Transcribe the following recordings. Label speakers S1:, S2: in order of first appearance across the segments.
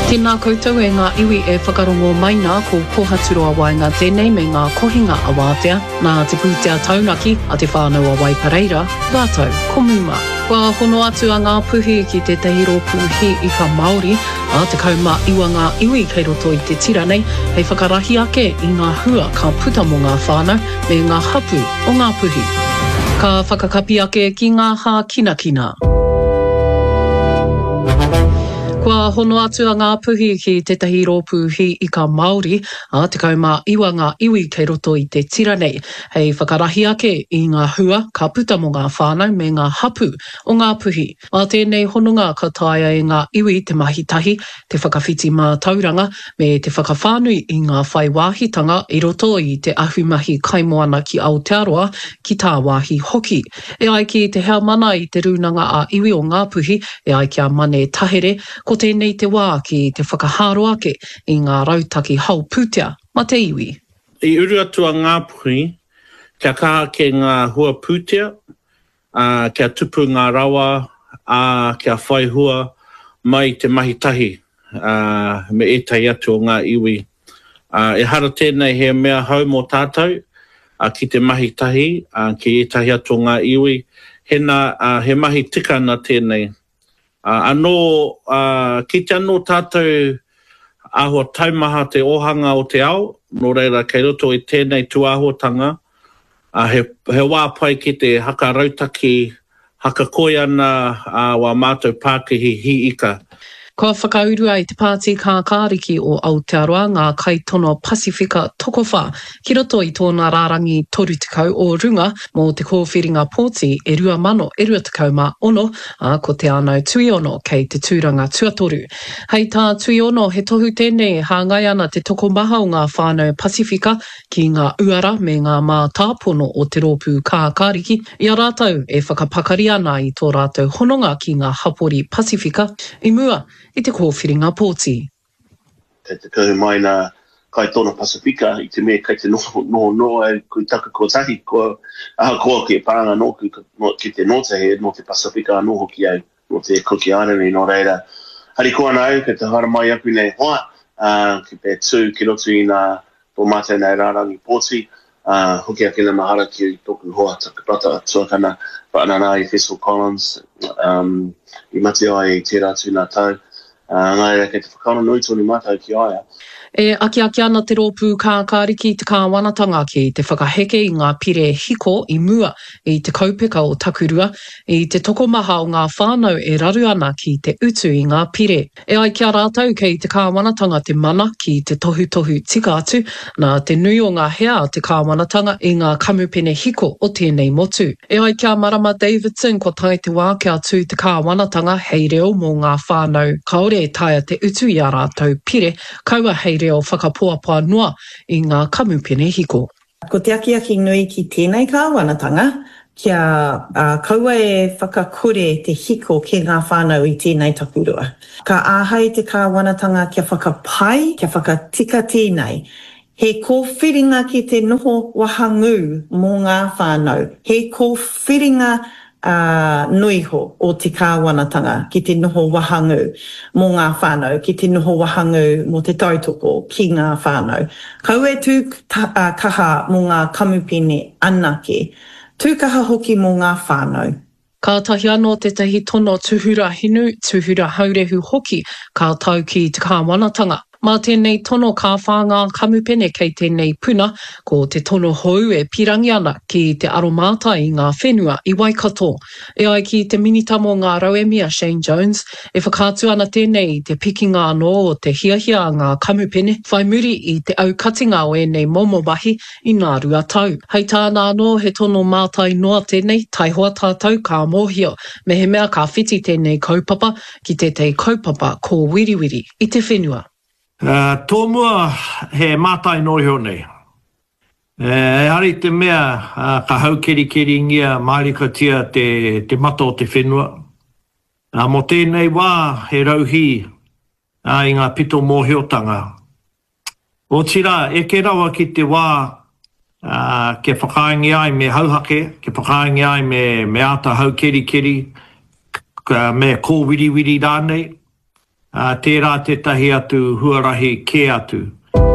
S1: Tēnā koutou e ngā iwi e whakarongo mai nā ko Pohaturoa Waenga tēnei me ngā kohinga a wātea, nā te pūtea taunaki a te whānau a Waipareira, rātou, komuma. Kua hono atu a ngā puhi ki te Tahiro Puhi i ka Māori, a te kauma iwa ngā iwi kei roto i te tira nei, hei whakarahi ake i ngā hua ka puta mo ngā whānau me ngā hapu o ngā puhi. Ka whakakapi ake ki ngā hā kinakina. Kua hono atu a ngā puhi ki te Tahiro Puhi i ka Māori, a te kauma iwa ngā iwi kei roto i te tira nei, hei whakarahi ake i ngā hua ka puta mo ngā whānau me ngā hapu o ngā puhi. A tēnei hononga ka taia i ngā iwi te mahitahi, te whakawhiti mā tauranga, me te whakawhānui i ngā whai wāhitanga i roto i te ahumahi kaimoana ki Aotearoa ki tā wāhi hoki. E ai ki te hea mana i te runanga a iwi o ngā puhi, e ai kia mane tahere, ko tēnei te wā ki te whakaharo ake i ngā rautaki hau pūtea, ma te iwi.
S2: I uru atua ngā puhi, kia kaha ke ngā hua pūtea, kia tupu ngā rawa, kia whai hua mai te mahitahi, me etahi atu o ngā iwi. E hara tēnei he mea hau mō tātou, ki te mahitahi, ki etahi atu o ngā iwi, he mahi tika na tēnei. Anō, ki te anō tātou ahua taumaha te ohanga o te ao, nō reira kei roto i tēnei tuāhuatanga, he wāpai ki te haka rautaki, haka koi ana wa mātou Pākihi hi ika.
S1: Kua whakaurua i te pāti kākāriki o Aotearoa ngā kaitono Pasifika tokowha ki roto i tōna rārangi toru tekau o runga mō te kōwhiringa pōti e 2026, ko te anau tuiono kei te tūranga tuatoru. Hei tā tuiono he tohu tēnei hāngai ana te tokomaha o ngā whānau Pasifika ki ngā uara me ngā mā tāpono o te rōpū kākāriki. Ia rātou e whakapakari ana i tō rātou hononga ki ngā hapori Pasifika i mua i te kōwhiringa pōti.
S3: Kei te kau mai nā kaitono Pasifika i te mea kei te noho e kui taka kotahi koa ke pāanga no ki te notahe no te Pasifika no hoki au no te Cookie Island no reira. Hari koa nau kei te hara mai aku nei hoa ki pe tū ki roto i nā tō mātai nei rārangi pōti hoki ake na mahara ki tōku hoa takapata tuakana whaanana i Festival Collins i mate ai i tērā tū nā tau. Ngai kei te whakaona nui tōni mātou ki aia.
S1: E aki ana te rōpū kākāriki te kāwanatanga ki te whakaheke i ngā pire hiko i mua i te kaupeka o Takurua, i te tokomaha o ngā whānau e raru ana ki te utu i ngā pire. E ai kia rātou kei te kāwanatanga te mana ki te tohu tika atu, nā te nui o ngā hea o te kāwanatanga i ngā kamupene hiko o tēnei motu. E ai kia Marama Davidson ko tai te wā kia tū te kāwanatanga hei reo mō ngā whānau kaore e taia te utu i a rātou pire, kaua hei reo whakapoapua noa i ngā kamupene hiko.
S4: Ko te aki nui ki tēnei kāwanatanga, kia kaua e whakakore te hiko ki ngā whānau i tēnei takurua. Ka āhei te kāwanatanga kia whakapai, kia whakatika tēnei. He kōwhiringa ki te noho wahangu mō ngā whānau. He kōwhiringa noiho o te kāwanatanga ki te noho wahangu mō ngā whānau, ki te noho wahangu mō te tautoko ki ngā whānau. Kau e tū kaha mō ngā kamupene anake, tū kaha hoki mō ngā whānau.
S1: Ka tahi anō te tahi tono tuhura hinu, tuhura haurehu hoki, ka tau ki te kāwanatanga. Mā tēnei tono ka whāngā kamupene kei tēnei puna, ko te tono hou e pirangi ana ki te aromata i ngā whenua i Waikato. E ai ki te minitamo ngā rauemia Shane Jones, e whakātu ana tēnei te pikinga anō o te hiahia ngā kamupene, whai muri i te aukatinga o enei momo wahi i ngā rua tau. Hei tāna anō he tono mātai noa tēnei, tai hoa tātou ka mōhio, me he mea ka whiti tēnei kaupapa ki te kaupapa ko wiriwiri i te whenua.
S5: Tō mua he mātai noio nei. Ari te mea ka haukeri ngia maarikatia te mata o te whenua. Mō tēnei wā he rauhi i ngā pito mōhiotanga. O tira, e ke rawa ki te wā ke whakaingi ai me hauhake, ke whakaingi ai me ata haukeri, me kōwiriwiri rānei. tērā te tahi atu huarahi ke atu.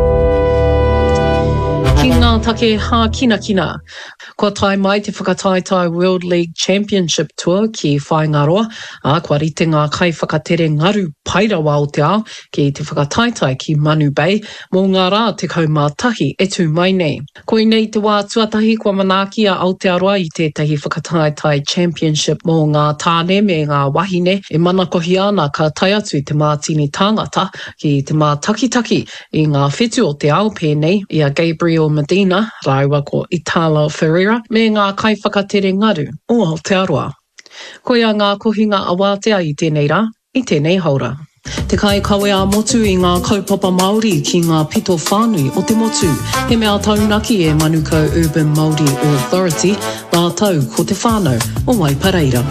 S1: Ki ngā take hā kina. Kua tai mai te whakataitai World League Championship Tour ki Whaingaroa, kua rite ngā kai whakatere ngaru pairawa o te ao ki te whakataitai ki Manu Bay, mō ngā rā te kaumātahi etu mai nei. Koe nei te wā tuatahi kua manaaki a Aotearoa i tētahi whakataitai Championship mō ngā tāne me ngā wahine e manakohi ana ka tai atu i te mātini tāngata ki te mātakitaki i ngā whetu o te ao pēnei i a Gabriel Medina, raiwa ko Italo Ferreira, me ngā kai whakatere ngaru o Aotearoa. Koia ngā kohinga awatea i tēnei rā, i tēnei haura. Te kai kawe a motu i ngā kaupapa Māori ki ngā pito whānui o te motu. He mea taunaki e Manukau Urban Māori Authority, nā tau ko te whānau o Waipareira.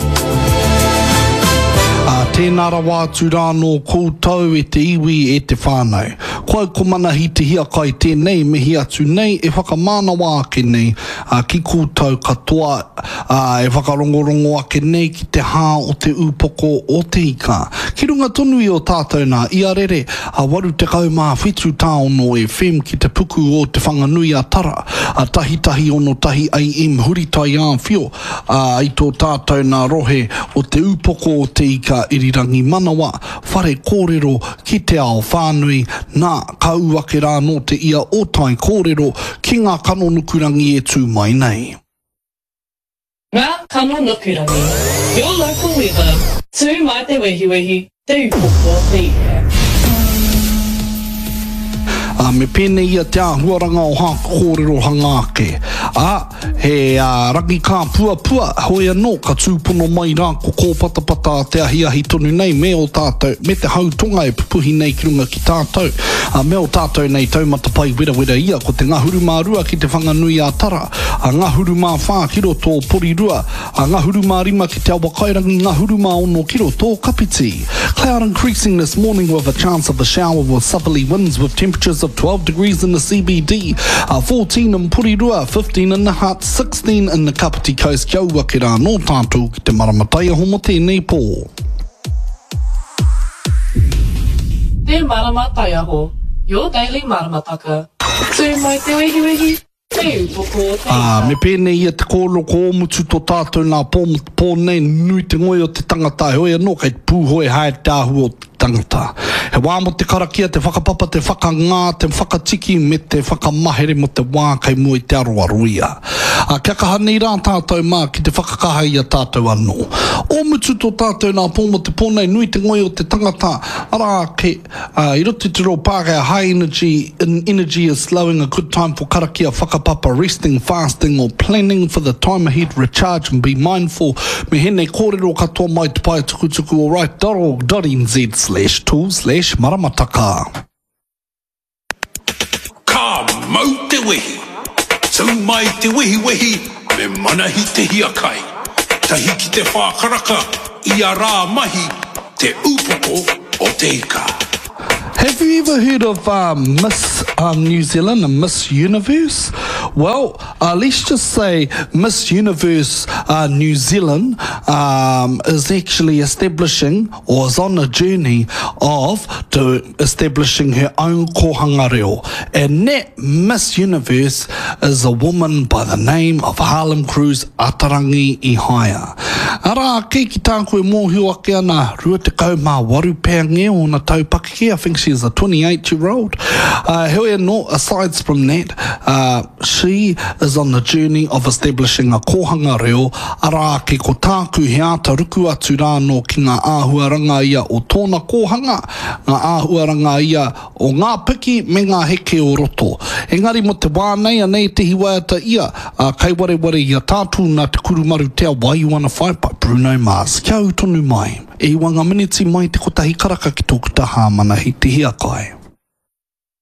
S6: Tēnā rawa atu rāno koutou e te iwi e te whānau. Koe ko mana hi te hia kai tēnei mehi atu nei e whakamānawa ake nei ki koutou katoa e whakarongorongo ake nei ki te hā o te upoko o te ika. Ki runga tonu i o tātou nā ia rere waru te kaumā whetu tāono e whem ki te puku o te whanganui a tara tahi ono tahi AM huritai a whio i tō tātou nā rohe o te upoko o te ika irirangi manawa whare kōrero ki te ao whānui nā kauake rā no te ia o tai kōrero ki ngā kano nukurangi e tū mai nei.
S1: Ngā kano nukurangi, your local weather, tū mai te wehiwehi, te upoko te ika.
S6: Me pēnei ia te āhuaranga o hā kōrero hangāke. He raki kā pua, hoi anō ka tūpono mai rā ko kōpatapata te ahi tonu nei me o tātou, me te hautonga e pupuhi nei ki runga ki tātou. Me o tātou nei taumata pai wera ia ko te ngahuru mā rua ki te whanganui a tara, ngahuru mā whā ki roto pori rua, ngahuru mā rima ki te awa kairangi, ngahuru mā ono ki roto kapiti. Cloud increasing this morning with a chance of a shower with southerly winds with temperatures of 12 degrees in the CBD, 14 in Purirua, 15 in the Hutt, 16 in the Kapiti Coast. Kia ua ki rā no tātou ki te maramatai a homo tēnei pō.
S1: Te maramatai aho, your daily maramataka. Tū mai te wehiwehi, te upoko o te ika.
S6: Me pēnei ia te kōro ko omutu tō tātou nā pō nei nui te ngoi o te tangata. Hoi anō kei pūhoi hae te ahu o tangata. He wā mo te karakia, te whakapapa, te whakangā, te whakatiki me te whakamahere mo te wā kai mua i te aroaruia. Kia kaha nei rā tātou mā ki te whakakaha i a tātou anō. O mutu tō tātou nā pō mo te pōnei nui te ngoi o te tangata. Ara ke i roto te ro pākea high energy is slowing, a good time for karakia, whakapapa, resting, fasting or planning for the time ahead, recharge and be mindful. Me hene kōrero katoa mai te pai tukutuku o right.org.nz/tool/maramataka.
S7: Ka mau te wehi, tau mai te wehi, me manahi te hiakai. Tahi ki te whākaraka, ia rā mahi, te upoko o te ika.
S6: Have you ever heard of Miss New Zealand and Miss Universe? Well, let's just say Miss Universe New Zealand is actually establishing or is on a journey of establishing her own kohanga reo. And that Miss Universe is a woman by the name of Harlem Cruz Atarangi Ihaya. Ara, kei ki tāku e mōhio ake ana rua te kaumā waru pēr nge o na taupakeke. I think she's a 28-year-old. Aside from that, she is on the journey of establishing a kohanga reo. Ara, ke ko tāku he ata ruku atu rāno ki ngā āhuaranga ia o tōna kohanga, ngā āhuaranga ia o ngā piki me ngā heke o roto. Engari mo te wānei anei te hiwaiata ia, kai wareware ia tātū nā te kurumaru tea Why You Wanna Fight by Bruno Mars. Kia utonu mai. E wanga miniti mai te kotahi karaka ki tōku taha mana hi te hiakai.